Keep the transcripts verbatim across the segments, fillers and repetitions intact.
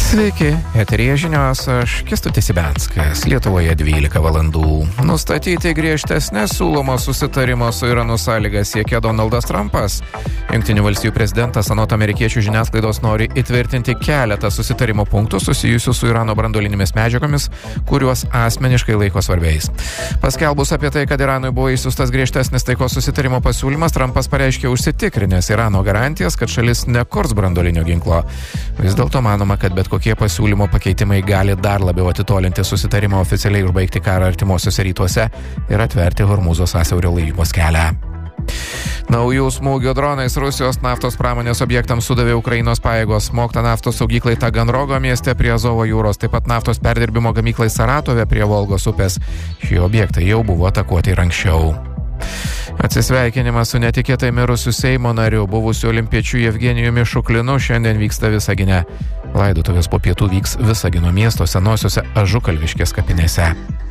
Sveiki, eteryje žinios, aš Kęstutis Ibenskas, Lietuvoje dvylika valandų. Nustatyti griežtesnės siūlomo susitarimo su Iranu sąlygas siekia Donaldas Trumpas. Jungtinių valstijų prezidentas anot amerikiečių žiniasklaidos nori įtvirtinti keletą susitarimo punktų susijusių su Irano branduolinėmis medžiagomis, kuriuos asmeniškai laiko svarbiais. Paskelbus apie tai, kad Iranui buvo išsiųstas griežtesnis taikos susitarimo pasiūlymas, Trumpas pareiškė užsitikrinęs Irano garantijas, kad šalis nekurs branduolinio ginklo. Vis dėlto manoma, kad bet kokie pasiūlymo pakeitimai gali dar labiau atitolinti susitarimą oficialiai užbaigti karą artimuosiuose rytuose ir atverti Hormūzo sąsiaurio laivybos kelią. Naujų smūgių dronais Rusijos naftos pramonės objektams sudavė Ukrainos pajėgos. Smogta naftos saugyklai Taganrogo mieste prie Azovo jūros, taip pat naftos perdirbimo gamyklai Saratove prie Volgos upės. Šie objektai jau buvo atakuoti ir anksčiau. Atsisveikinimas su netikėtai mirusiu Seimo nariu, buvusiu olimpiečiu Jevgenijumi Šuklinu, šiandien vyksta Visagine. Laidotuvės po pietų vyks Visagino miesto senosiuose Ažukalviškės kapinėse.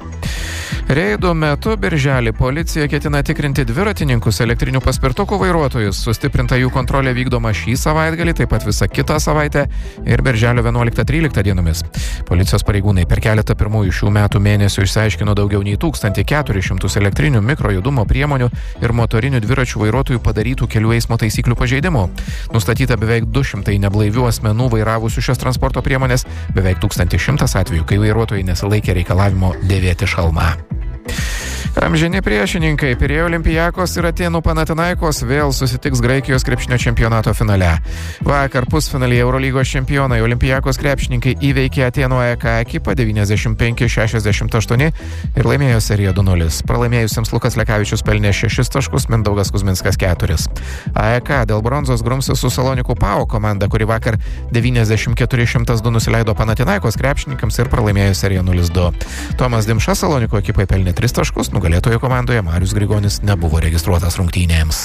Reidų metu birželį policija ketina tikrinti dviratininkus, elektrinių paspirtukų vairuotojus. Sustiprinta jų kontrolė vykdoma šį savaitgalį, taip pat visą kitą savaitę ir birželio vienuoliktą tryliktą dienomis. Policijos pareigūnai per keletą pirmųjų šių metų mėnesių išsiaiškino daugiau nei tūkstantį keturis šimtus elektrinių mikrojudumo priemonių ir motorinių dviračių vairuotojų padarytų kelių eismo taisyklių pažeidimų. Nustatyta beveik du šimtai neblaivių asmenų vairavusių šias transporto priemonės, beveik tūkstantis šimtas atvejų, kai vairuotojai nesilaikė reikalavimo dėvėti šalmą. Amžini priešininkai Pirėjo Olimpijakos ir Atėnų Panathinaikos vėl susitiks Graikijos krepšinio čempionato finale. Vakar pusfinalyje Eurolygos čempionai Olimpijakos krepšininkai įveikė Atėnų A E K ekipą devyniasdešimt penki šešiasdešimt aštuoni ir laimėjo seriją du nulis. Pralaimėjusiems Lukas Lekavičius pelnė šešis taškus, Mindaugas Kuzminskas keturis. A E K dėl bronzos grumsis su Salonikų Pau komanda, kuri vakar devyniasdešimt keturi šimtas du nusileido Panathinaikos krepšininkams ir pralaimėjo seriją nulis du. Tomas Dimša Salonikų ekipai pelnė tris taškus, nugalėtojo komandoje Marius Grigonis nebuvo registruotas rungtynėms.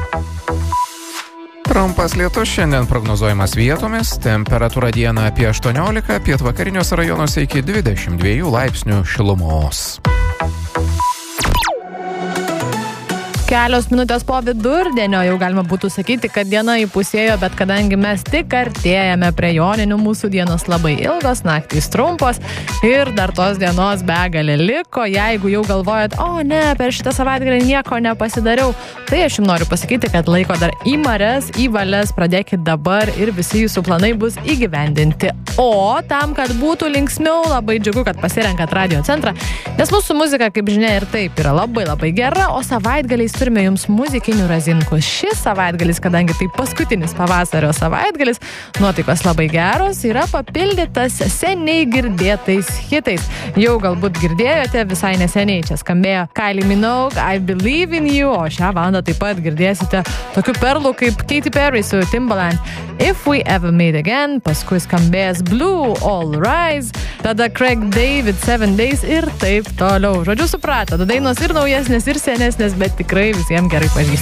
Trumpas lietus šiandien prognozuojamas vietomis, temperatūra dieną apie aštuoniolika, pietvakariniuose rajonuose iki dvidešimt dviejų laipsnių šilumos. Kelios minutės po vidurdienio jau galima būtų sakyti, kad diena įpusėjo, bet kadangi mes tik artėjame prie joninių, mūsų dienos labai ilgos, naktys trumpos ir dar tos dienos begalė liko. Jeigu jau galvojat, o ne, per šitą savaitgalį nieko nepasidariau, tai aš jums noriu pasakyti, kad laiko dar į marias, į valias pradėkit dabar ir visi jūsų planai bus įgyvendinti. O tam, kad būtų linksmiau, labai džiugu, kad pasirenkat Radio centrą, nes mūsų muzika, kaip žinia, ir taip yra labai labai gera, o savaitgaliais turime jums muzikinių razinkų. Šis savaitgalis, kadangi tai paskutinis pavasario savaitgalis, nuotaikos labai geros, yra papildytas seniai girdėtais hitais. Jau galbūt girdėjote, visai neseniai čia skambėjo Kylie Minogue, I Believe in You, o šią valandą taip pat girdėsite tokių perlų kaip Katy Perry su Timbaland, If We Ever Meet Again, paskui skambės Blue, All Rise, tada Craig David, Seven Days ir taip toliau. Žodžiu, suprato, dainos ir naujesnės, ir senesnės, bet tikrai visiems gerai pažįstamos.